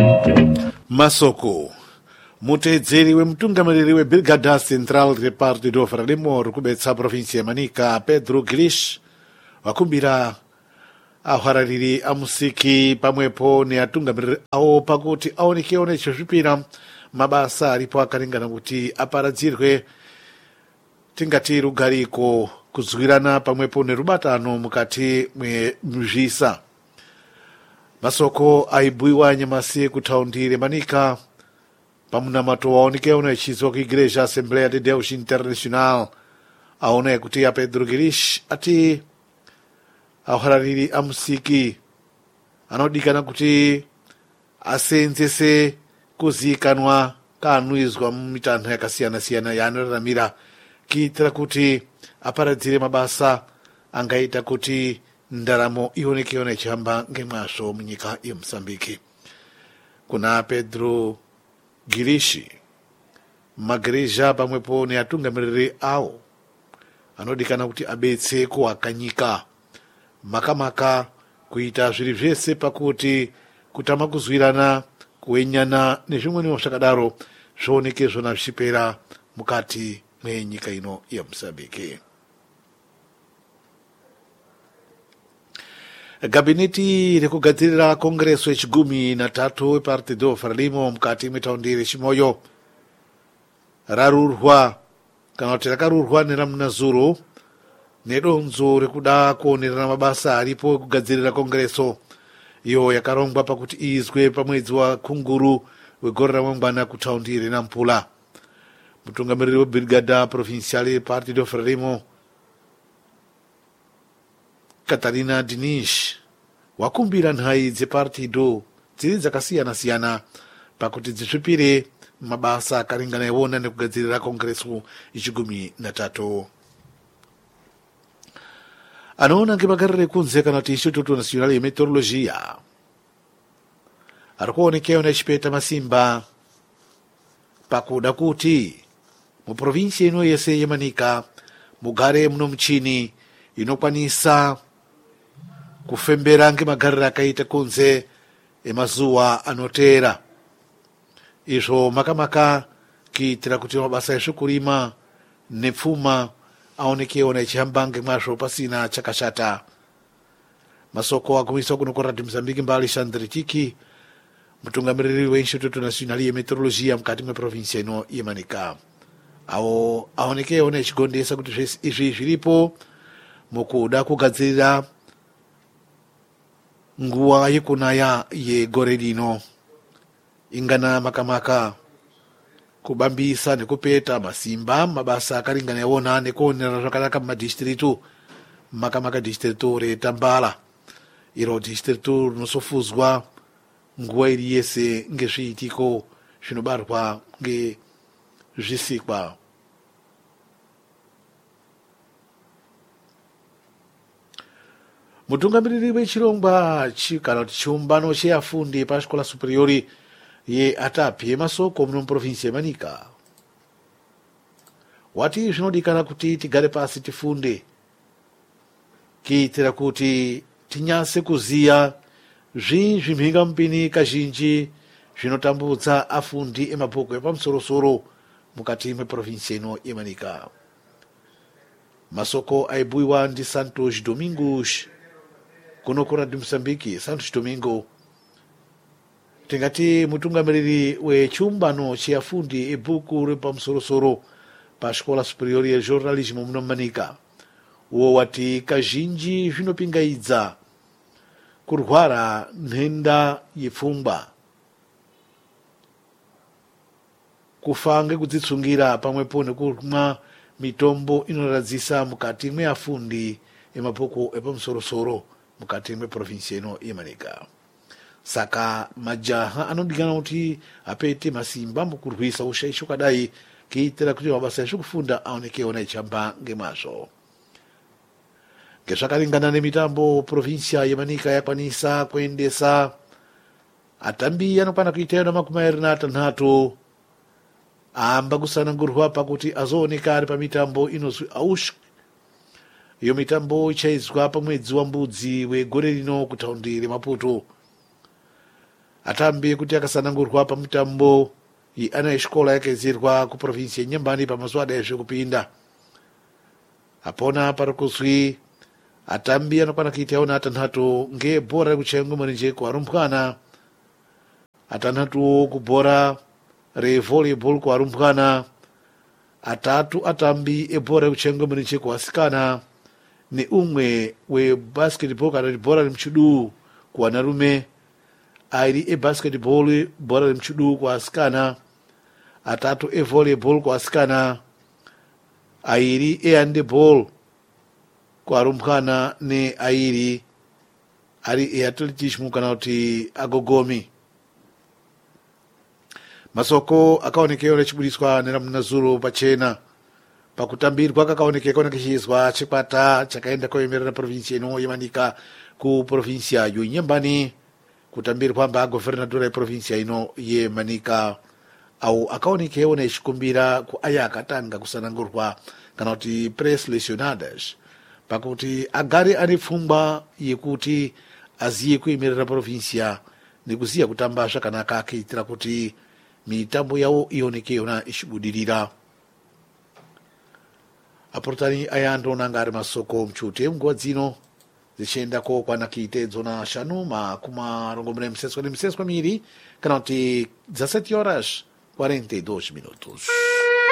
Masoko mutedzeri wemutungamiriri webrigada central repartido frelimo rikubetsa provinsi yemanika Pedro Grish wakumbira ahwarariri amusiki pamwepo neatungamiriri awo pakuti aonekewo nechozvipira mabasa aripo akaringana kuti aparadzirwe tingati rugariko kuzwirana pamwepo nerubatano mukati mwezvisa. Masoko aibhuiwa nyamasi kutaundi remanika pamunamato waonekewo nechizwa kuigreja Assembleia de Deus International aona kuti ya Pedro Grish ati ahwarariri amusiki anodikana kuti asenzese kuzikanwa kaanoizwa mumitanho yakasiyana-siyana yaanoraramira kuitira kuti aparadzire mabasa angaita kuti ndaramo ionekewo nechihamba ngemwazvo munyika yeMozambique. Kuna Pedro Grish magereja pamwepo neatungamiriri awo anodikana kuti abetse kuwakanyika makamaka kuita zviri zvese pakuti kutama kuzwirana kuenyana nezvimweniwo zvakadaro zvooneke zvona zvichipera mukati mwenyika ino yeMozambique. Gabineti rekugadzirira kongreso yechigumi natatu wepartido frelimo mukati mwetaundi rechimoyo rarurwa kana kuti rakarurwa neramunazuro nedonzo rekuda kuonerana mabasa aripo ekugadzirira kongreso iyo yakarongwa pakuti izwe pamwedzi wa Kunguru wegore ramangwana kutaundi reNampula. Mutungamiriri webrigada provincial partido frelimo Katarina Dinish wakumbira nhai dzepartido dziri dzakasiyana-siyana pakuti dzisvipire mabasa akaringana iwona nekugadzirira kongreso yechigumi natatu. Anoona ngemagariro ekunze kana kuti Instituto Nacional de Meteorologia arikuonekewo nechipeta masimba pakuda kuti muprovinsi ino yese yemanika mugare muno muchini inokwanisa kufembera ngemagariro akaita kunze emazuwa anotera. Izvo makamaka kuitira kuti mabasa ezvekurima nepfuma aonekewo nechihamba ngemwazvo pasina chakashata. Masoko agumiswa kuno kuRadio Mozambique mbali Alexandre Tiki mutungamiriri weInstituto Nacional de Meteorologia mukati mweprovinsi ino yemanika awo aonekewo nechigondesa kuti zvese izvi zviripo mukuda kugadzirira nguwa yekunaya yegore lino ingana makamaka kubambisa nekupeta masimba mabasa akaringana iwona nekuonera zvakanaka mumadistritu makamaka distritu reTambala iro distritu rinosofuzwa nguwa iri yese ngezviitiko zvinobarwa ngezvisikwa. Mutungamiriri wechirongwa kana kuti chiumbano cheafundi paxikola superiori yeAtapi yemasoko muno muprovinsi yemanika wati zvinodikana kuti tigare pasi tifunde kuitira kuti tinyase kuziya zvimhinga mupini kazhinji zvinotambudza afundi emabhuku epamusorosoro mukati mweprovinsi ino yemanika. Masoko aibhuiwa ndi Santos Domingos kuno kuRadio Mozambique. Santos Domingo tingati mutungamiriri wechiumbano cheafundi ebhuku repamusorosoro paxikola superior yejournalismo muno mumanika uwo wati kazhinji zvinopingaidza kurwara nhenda yepfungwa, kufa ngekudzitsungira pamwepo nekumwa mitombo inoradzisa mukati mweafundi emabhuku epamusorosoro mukati mweprovinsi ino yemanika. Saka majaha anodikana kuti apete masimba mukurwisa ushaisho kadai kuitira kuti mabasa ezvekufunda aonekewo nechihamba ngemwazvo. Ngezvakaringana nemitambo provinsia yemanika yakwanisa kuendesa atambi anokwana kuita yona 26 aamba kusanangurwa pakuti azooneka ari pamitambo inozwi aush. Iyo mitambo ichaizwa pamwedzi wa Mbudzi wegore rino kutaundi reMaputo. atambi kuti akasanangurwa pa mitambo ana escola yakezirwa ku provinsia Nyambani pa mazuwa adazve kupinda apona para kuzwi atambi anokwana kuita yaona atanhatu ngebhora rekuchengo murenje kuarumbwana atanhatu kubhora revolleyball kuarumbwana atatu atambi ebhora rekuchengo murenje kuasikana neumwe webasketball kana bhora remchudu kuanarume airi ebasketball bhora remchudu kuasikana atatu evolleyball kuasikana airi ehandeball kuarumbwana ne airi ari eatletismo kana kuti agogomi. Masoko akaonekera achiburiswa neramnazuro pachena pakutambirwa kakaonekera kachizwa chikwata chakaenda koemerera provinsia ino yemanika ku provinsia yoNyambani kutambirwa mba governadora yeprovinsia ino yemanika au akaonekera nechikumbira ku aya akatanga kusanangurwa kana kuti preselecionadas pakuti agare ari pfungwa yekuti aziye kuemerera provinsia nekuziya kutamba zvakanaka akiitira kuti mitambo yawo ioneke yona ichibudirira. Aportani aya ndonanga ari masoko mchute mguwa dzino zichiendako kwana kiite dzona shanu makumarongomera mseswa miri kana kuti 17 horas 42 minutos.